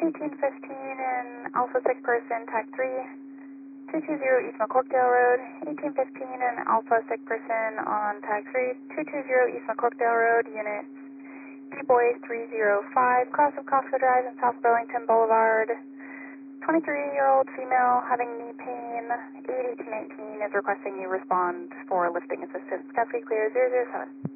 1815 and Alpha Sick Person, Tag 3, 220 East McCorkdale Road, 1815 and Alpha Sick Person on Tag 3, 220 East McCorkdale Road, Unit D-Boy 305, cross of Costco Drive and South Burlington Boulevard. 23-year-old female having knee pain, 81818 is requesting you respond for lifting assistance. Cascade clear 007.